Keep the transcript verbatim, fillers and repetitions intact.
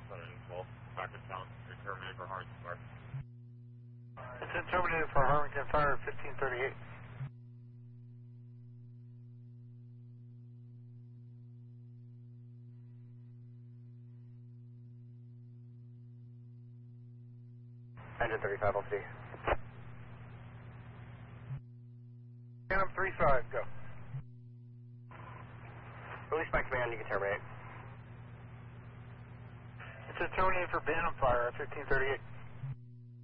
twelve, Pakistan, terminated for Harrington Fire. It's been terminated for Harrington Fire fifteen thirty-eight. Engine thirty-five, I'll see. Phantom three five, go. Release by command, you can terminate. It's been terminated for Bantam Fire fifteen thirty-eight.